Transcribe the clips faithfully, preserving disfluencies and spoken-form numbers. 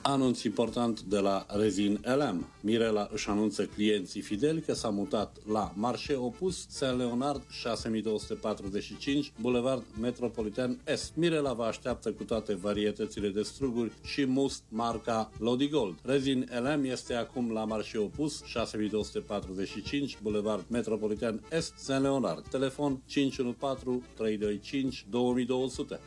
Anunț important de la Rezin L M. Mirela își anunță clienții fideli că s-a mutat la marșe opus Saint Leonard șase mii două sute patruzeci și cinci, Boulevard Metropolitan Est. Mirela vă așteaptă cu toate varietățile de struguri și must marca Lodi Gold. Rezin L M este acum la marșe opus șase mii două sute patruzeci și cinci, Boulevard Metropolitan Est, Saint Leonard. Telefon cinci unu patru trei doi cinci două două zero zero.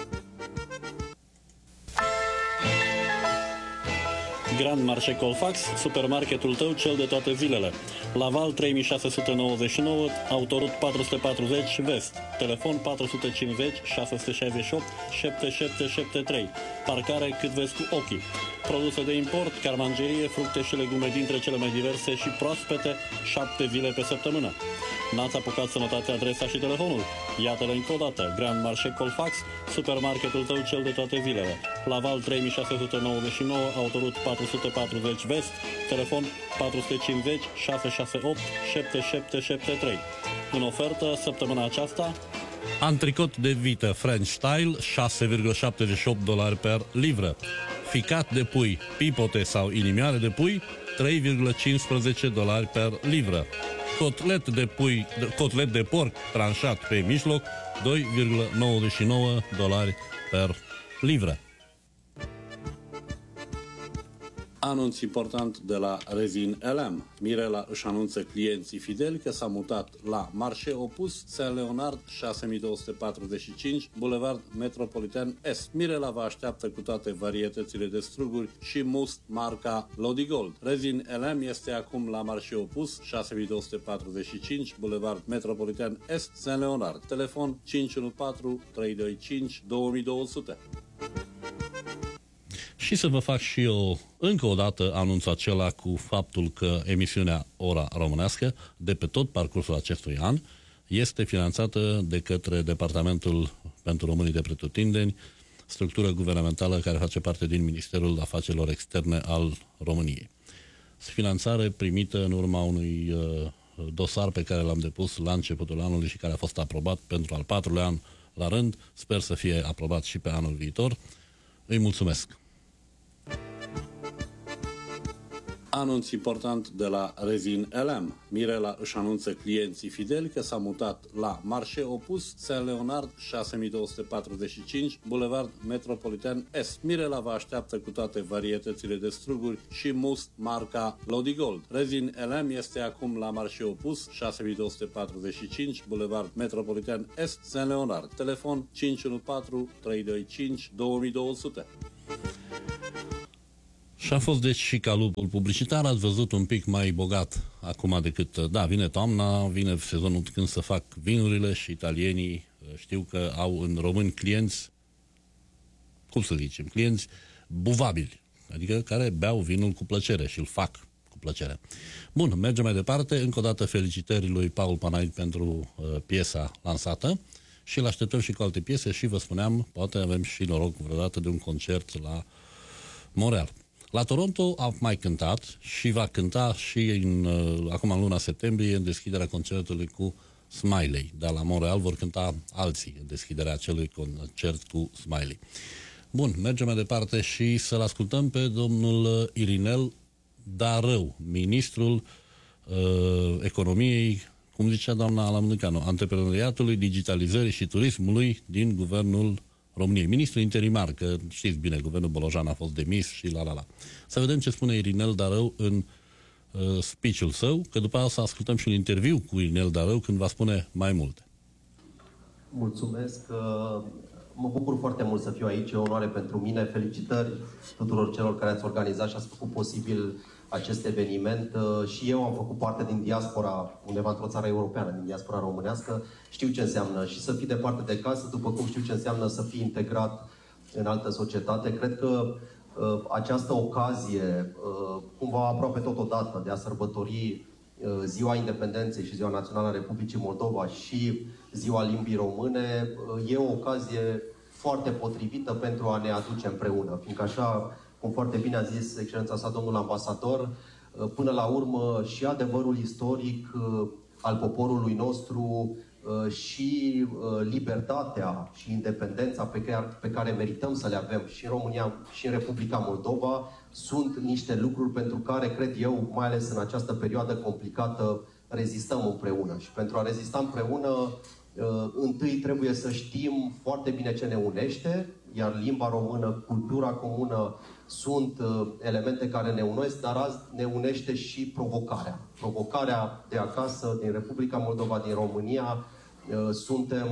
Grand Marché Colfax, supermarketul tău cel de toate zilele. Laval trei mii șase sute nouăzeci și nouă, autoroute patru sute patruzeci Vest. Telefon patru sute cincizeci șase șase opt șapte șapte șapte trei. Parcare cât vezi cu ochii. Produse de import, carmangerie, fructe și legume dintre cele mai diverse și proaspete, șapte zile pe săptămână. N-ați apucat să notați adresa și telefonul? Iată-le încă o dată. Grand Marché Colfax, supermarketul tău cel de toate zilele. Laval trei mii șase sute nouăzeci și nouă, autoroute patru sute patruzeci Vest, telefon patru sute cincizeci șase șase opt șapte șapte șapte trei. În ofertă săptămâna aceasta, antricot de vită French Style, șase virgulă șaptezeci și opt dolari per livră. Ficat de pui, pipote sau inimioare de pui, trei virgulă cincisprezece dolari per livră. Cotlet de pui, cotlet de porc tranșat pe mijloc, doi virgulă nouăzeci și nouă dolari per livră. Anunț important de la Rezin L M. Mirela își anunță clienții fideli că s-a mutat la marșe opus Saint Leonard șase mii două sute patruzeci și cinci, Boulevard Metropolitan Est. Mirela vă așteaptă cu toate varietățile de struguri și must marca Lodi Gold. Rezin L M este acum la marșe opus șase mii două sute patruzeci și cinci, Boulevard Metropolitan Est, Saint Leonard. Telefon cinci unu patru trei doi cinci două două zero zero. Și să vă fac și eu încă o dată anunț acela cu faptul că emisiunea Ora Românească, de pe tot parcursul acestui an, este finanțată de către Departamentul pentru Românii de Pretutindeni, structură guvernamentală care face parte din Ministerul Afacerilor Externe al României. Finanțare primită în urma unui uh, dosar pe care l-am depus la începutul anului și care a fost aprobat pentru al patrulea an la rând. Sper să fie aprobat și pe anul viitor. Îi mulțumesc! Anunț important de la Rezin L M. Mirela își anunță clienții fideli că s-a mutat la marșe opus Saint Leonard șase mii două sute patruzeci și cinci, Boulevard Metropolitan Est. Mirela vă așteaptă cu toate varietățile de struguri și must marca Lodi Gold. Rezin L M este acum la marșe opus șase mii două sute patruzeci și cinci, Boulevard Metropolitan Est, Saint Leonard. Telefon cinci unu patru trei doi cinci două două zero zero. Și a fost deci și calupul publicitar, ați văzut, un pic mai bogat acum decât, da, vine toamna, vine sezonul când să fac vinurile și italienii știu că au în români clienți, cum să zicem, clienți buvabili, adică care beau vinul cu plăcere și îl fac cu plăcere. Bun, mergem mai departe, încă o dată felicitări lui Paul Panait pentru uh, piesa lansată și îl așteptăm și cu alte piese și vă spuneam, poate avem și noroc vreodată de un concert la Montreal. La Toronto a mai cântat și va cânta și în, uh, acum în luna septembrie în deschiderea concertului cu Smiley, dar la Montreal vor cânta alții în deschiderea acelui concert cu Smiley. Bun, mergem mai departe și să-l ascultăm pe domnul Irinel Darău, ministrul uh, economiei, cum zicea doamna Alamâncanu, antreprenoriatului, digitalizării și turismului din guvernul României. Ministrul interimar, că știți bine, guvernul Bolojan a fost demis și la la la. Să vedem ce spune Irinel Darău în uh, speech-ul său, că după aceea să ascultăm și un interviu cu Irinel Darău când va spune mai multe. Mulțumesc, mă bucur foarte mult să fiu aici, e o onoare pentru mine, felicitări tuturor celor care ați organizat și ați făcut posibil acest eveniment. Și eu am făcut parte din diaspora, undeva într-o țară europeană, din diaspora românească, știu ce înseamnă și să fii departe de casă, după cum știu ce înseamnă să fii integrat în altă societate. Cred că uh, această ocazie, uh, cumva aproape totodată, de a sărbători uh, Ziua Independenței și Ziua Națională a Republicii Moldova și Ziua Limbii Române, uh, e o ocazie foarte potrivită pentru a ne aduce împreună, fiindcă așa, cum foarte bine a zis excelența sa domnul ambasador, uh, până la urmă și adevărul istoric uh, al poporului nostru și libertatea și independența pe care, pe care merităm să le avem și în România și în Republica Moldova sunt niște lucruri pentru care, cred eu, mai ales în această perioadă complicată, rezistăm împreună. Și pentru a rezista împreună, întâi trebuie să știm foarte bine ce ne unește, iar limba română, cultura comună sunt elemente care ne unesc, dar azi ne unește și provocarea. Provocarea de acasă, din Republica Moldova, din România. Suntem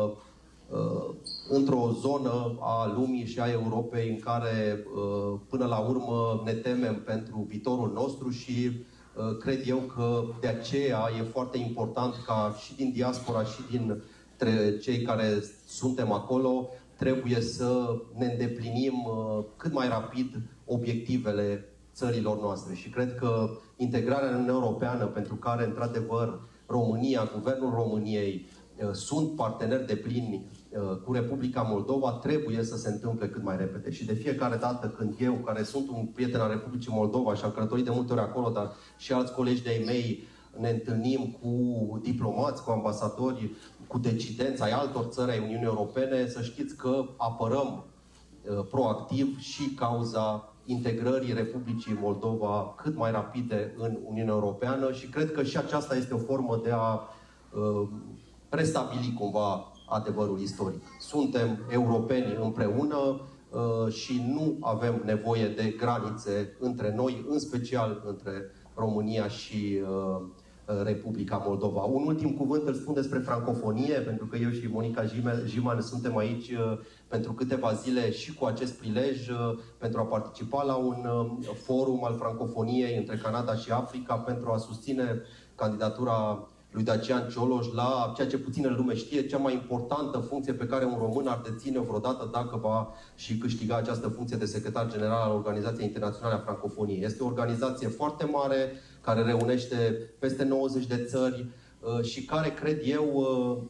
într-o zonă a lumii și a Europei în care, până la urmă, ne temem pentru viitorul nostru și cred eu că de aceea e foarte important ca și din diaspora și dintre cei care suntem acolo, trebuie să ne îndeplinim cât mai rapid obiectivele țărilor noastre. Și cred că integrarea în Uniunea Europeană, pentru care, într-adevăr, România, Guvernul României, sunt parteneri deplini cu Republica Moldova, trebuie să se întâmple cât mai repede. Și de fiecare dată când eu, care sunt un prieten al Republicii Moldova și am călătorit de multe ori acolo, dar și alți colegi de-ai mei, ne întâlnim cu diplomați, cu ambasadori, cu decidenți ai altor țări ai Uniunii Europene, să știți că apărăm uh, proactiv și cauza integrării Republicii Moldova cât mai rapide în Uniunea Europeană și cred că și aceasta este o formă de a uh, restabili cumva adevărul istoric. Suntem europeni împreună uh, și nu avem nevoie de granițe între noi, în special între România și uh, Republica Moldova. Un ultim cuvânt îl spun despre francofonie, pentru că eu și Monica Jiman suntem aici pentru câteva zile și cu acest prilej pentru a participa la un forum al francofoniei între Canada și Africa pentru a susține candidatura lui Dacian Cioloș la ceea ce puțină lume știe, cea mai importantă funcție pe care un român ar deține-o vreodată dacă va și câștiga această funcție de secretar general al Organizației Internaționale a Francofoniei. Este o organizație foarte mare, care reunește peste nouăzeci de țări și care, cred eu,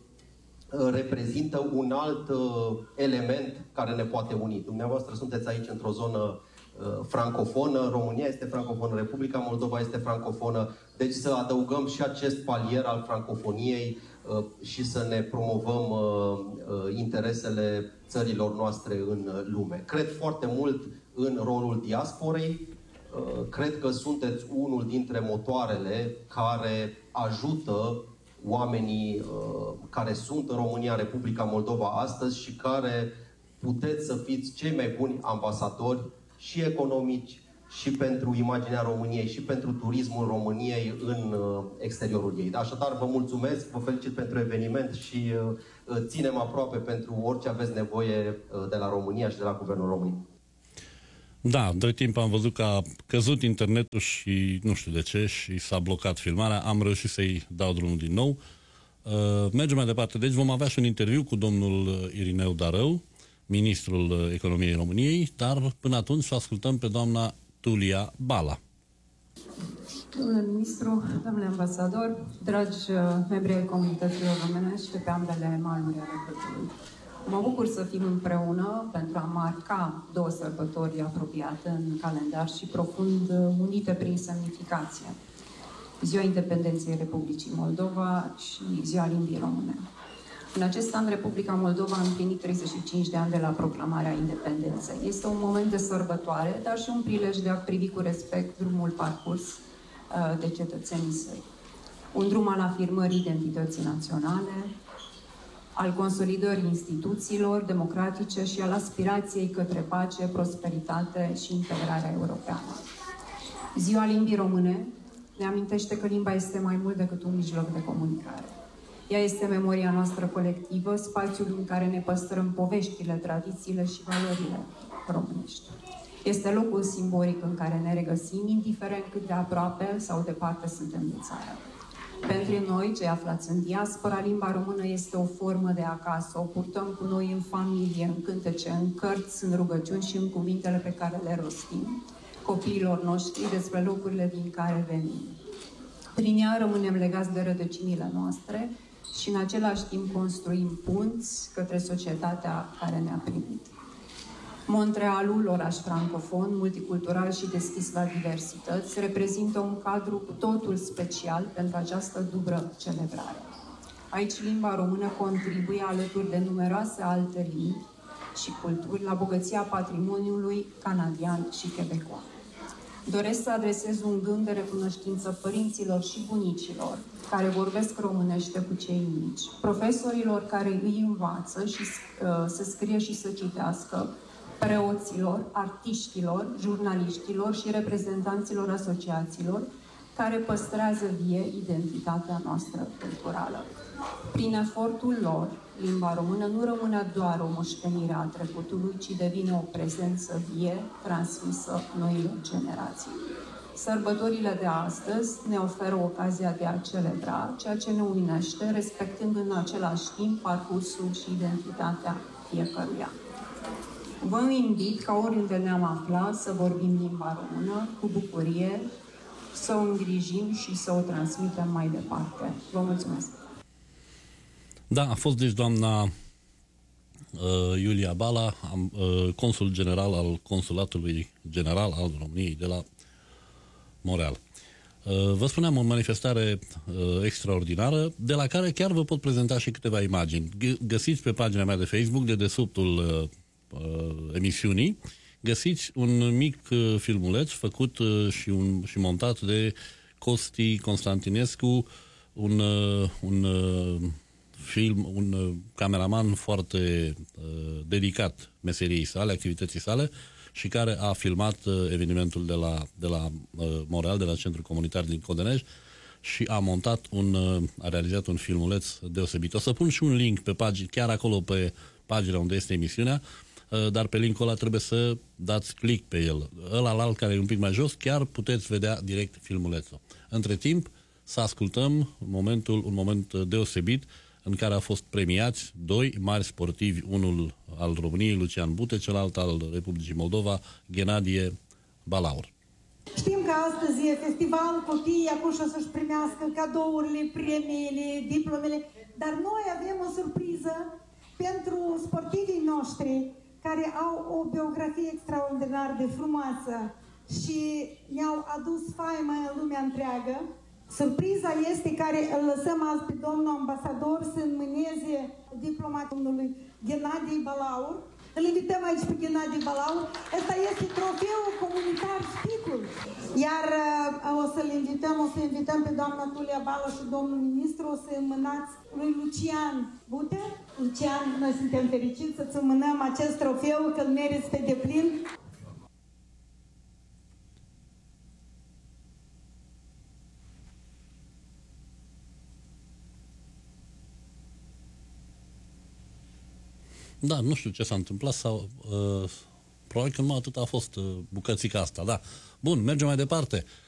reprezintă un alt element care ne poate uni. Dumneavoastră sunteți aici într-o zonă francofonă, România este francofonă, Republica Moldova este francofonă, deci să adăugăm și acest palier al francofoniei și să ne promovăm interesele țărilor noastre în lume. Cred foarte mult în rolul diasporei, cred că sunteți unul dintre motoarele care ajută oamenii care sunt în România, Republica Moldova astăzi și care puteți să fiți cei mai buni ambasadori și economici, și pentru imaginea României, și pentru turismul României în exteriorul ei. Așadar, vă mulțumesc, vă felicit pentru eveniment și ținem aproape pentru orice aveți nevoie de la România și de la Guvernul României. Da, de timp am văzut că a căzut internetul și nu știu de ce și s-a blocat filmarea. Am reușit să-i dau drumul din nou. Uh, mergem mai departe. Deci vom avea și un interviu cu domnul Irineu Darău, ministrul Economiei României, dar până atunci să ascultăm pe doamna Tulia Bala. Domnule ministru, domnule ambasador, dragi membri ai comunității românești de pe ambele maluri ale Prutului. Mă bucur să fim împreună pentru a marca două sărbători apropiate în calendar și profund unite prin semnificație. Ziua Independenței Republicii Moldova și Ziua Limbii Române. În acest an, Republica Moldova a împlinit treizeci și cinci de ani de la proclamarea independenței. Este un moment de sărbătoare, dar și un prilej de a privi cu respect drumul parcurs uh, de cetățenii săi. Un drum al afirmării identității naționale, al consolidării instituțiilor democratice și al aspirației către pace, prosperitate și integrarea europeană. Ziua Limbii Române ne amintește că limba este mai mult decât un mijloc de comunicare. Ea este memoria noastră colectivă, spațiul în care ne păstrăm poveștile, tradițiile și valorile românești. Este locul simbolic în care ne regăsim, indiferent cât de aproape sau departe suntem de țară. Pentru noi, cei aflați în diaspora, limba română este o formă de acasă. O purtăm cu noi în familie, în cântece, în cărți, în rugăciuni și în cuvintele pe care le rostim copiilor noștri despre locurile din care venim. Prin ea rămânem legați de rădăcinile noastre și în același timp construim punți către societatea care ne-a primit. Montrealul, oraș francofon, multicultural și deschis la diversități, reprezintă un cadru cu totul special pentru această dublă celebrare. Aici limba română contribuie alături de numeroase alte limbi și culturi la bogăția patrimoniului canadian și quebecois. Doresc să adresez un gând de recunoștință părinților și bunicilor care vorbesc românește cu cei mici, profesorilor care îi învață și uh, să scrie și să citească, preoților, artiștilor, jurnaliștilor și reprezentanților asociațiilor care păstrează vie identitatea noastră culturală. Prin efortul lor, limba română nu rămâne doar o moștenire a trecutului, ci devine o prezență vie, transmisă noilor generații. Sărbătorile de astăzi ne oferă ocazia de a celebra ceea ce ne unește, respectând în același timp parcursul și identitatea fiecăruia. Vă invit, ca oriunde ne-am aflat, să vorbim limba română cu bucurie, să o îngrijim și să o transmitem mai departe. Vă mulțumesc! Da, a fost deci doamna uh, Iulia Bala, am, uh, consul general al Consulatului General al României de la Montreal. Uh, vă spuneam, o manifestare uh, extraordinară, de la care chiar vă pot prezenta și câteva imagini. G- găsiți pe pagina mea de Facebook, de dedesubtul uh, uh, emisiunii, găsiți un mic uh, filmuleț făcut uh, și, un, și montat de Costi Constantinescu, un, uh, un uh, film, un uh, cameraman foarte uh, dedicat meseriei sale, activității sale, și care a filmat uh, evenimentul de la, de la uh, Montreal, de la Centrul Comunitar din Codenej, și a montat un, uh, a realizat un filmuleț deosebit. O să pun și un link pe pagina, chiar acolo pe pagina unde este emisiunea, uh, dar pe linkul ăla trebuie să dați click pe el. Ăla la alt, care e un pic mai jos, chiar puteți vedea direct filmulețul. Între timp, să ascultăm momentul, un moment deosebit în care au fost premiați doi mari sportivi, unul al României, Lucian Bute, celălalt al Republicii Moldova, Ghenadie Balaur. Știm că astăzi e festival, copiii acum o să-și primească cadourile, premiile, diplomele, dar noi avem o surpriză pentru sportivii noștri care au o biografie extraordinar de frumoasă și ne-au adus faimă în lumea întreagă. Surpriza este care îl lăsăm azi pe domnul ambasador să înmâneze diploma domnului Ghenadie Balaur. Îl invităm aici pe Ghenadie Balaur. Ăsta este trofeul comunitar Spicul. Iar uh, o să-l invităm, o să invităm pe doamna Tulia Bală și domnul ministru, o să înmânați lui Lucian Bute. Lucian, noi suntem fericiți să-ți înmânăm acest trofeu, că îl meriți pe deplin. Da, nu știu ce s-a întâmplat sau uh, probabil că nu atât a fost uh, bucățica asta, da. Bun, mergem mai departe.